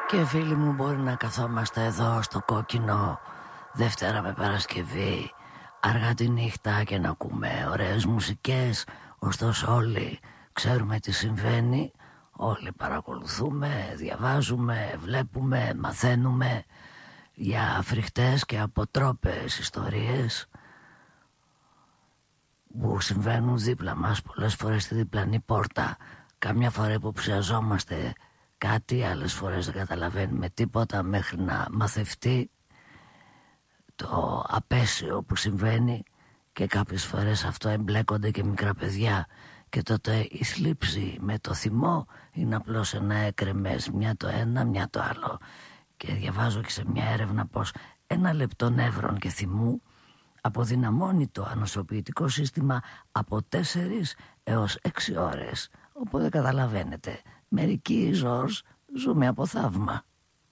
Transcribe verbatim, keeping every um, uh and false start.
Και φίλοι μου, μπορεί να καθόμαστε εδώ στο κόκκινο Δευτέρα με Παρασκευή αργά τη νύχτα και να ακούμε ωραίες μουσικές. Ωστόσο όλοι ξέρουμε τι συμβαίνει. Όλοι παρακολουθούμε, διαβάζουμε, βλέπουμε, μαθαίνουμε για φρικτές και αποτρόπες ιστορίες που συμβαίνουν δίπλα μας, πολλές φορές στη διπλανή πόρτα. Κάμια φορά υποψιαζόμαστε κάτι, άλλες φορές δεν καταλαβαίνουμε τίποτα μέχρι να μαθευτεί το απέσιο που συμβαίνει, και κάποιες φορές αυτό εμπλέκονται και μικρά παιδιά, και τότε η θλίψη με το θυμό είναι απλώς ένα έκρεμες, μια το ένα μια το άλλο. Και διαβάζω και σε μια έρευνα πως ένα λεπτό νεύρων και θυμού αποδυναμώνει το ανοσοποιητικό σύστημα από τέσσερις έως έξι ώρες. Οπότε καταλαβαίνετε, μερικοί Ζορς ζούμε από θαύμα.